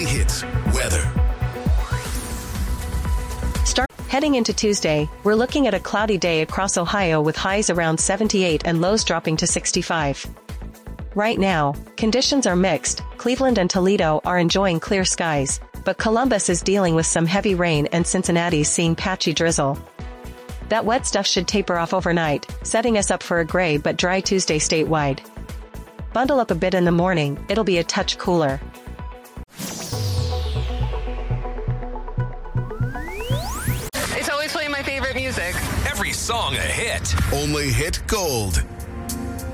Hits weather. Heading into Tuesday, we're looking at a cloudy day across Ohio with highs around 78 and lows dropping to 65. Right now, conditions are mixed. Cleveland and Toledo are enjoying clear skies, but Columbus is dealing with some heavy rain and Cincinnati's seeing patchy drizzle. That wet stuff should taper off overnight, setting us up for a gray but dry Tuesday statewide. Bundle up a bit in the morning, it'll be a touch cooler. It's always playing my favorite music. Every song a hit. Only Hit Gold.